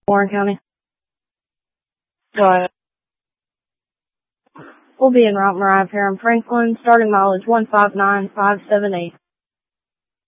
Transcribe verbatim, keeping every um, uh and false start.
Warren County. Go ahead. We'll be en route and arrive here in Franklin, starting mileage one five nine five seven eight.